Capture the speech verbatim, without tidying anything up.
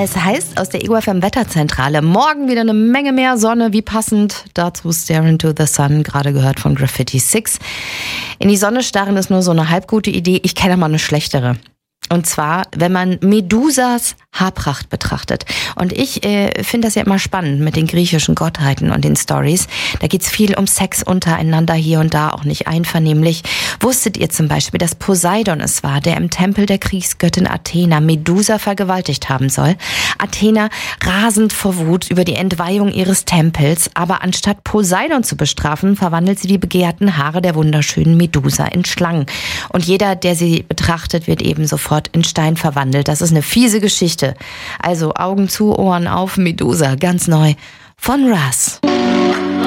Es heißt aus der Ego F M Wetterzentrale, morgen wieder eine Menge mehr Sonne, wie passend dazu Stare into the Sun, gerade gehört von Graffiti Six. In die Sonne starren ist nur so eine halbgute Idee, ich kenne mal eine schlechtere. Und zwar, wenn man Medusas Haarpracht betrachtet. Und ich äh, finde das ja immer spannend mit den griechischen Gottheiten und den Stories. Da geht's viel um Sex untereinander, hier und da auch nicht einvernehmlich. Wusstet ihr zum Beispiel, dass Poseidon es war, der im Tempel der Kriegsgöttin Athena Medusa vergewaltigt haben soll? Athena rasend vor Wut über die Entweihung ihres Tempels, aber anstatt Poseidon zu bestrafen, verwandelt sie die begehrten Haare der wunderschönen Medusa in Schlangen. Und jeder, der sie betrachtet, wird eben sofort in Stein verwandelt. Das ist eine fiese Geschichte. Also Augen zu, Ohren auf, Medusa, ganz neu von Russ.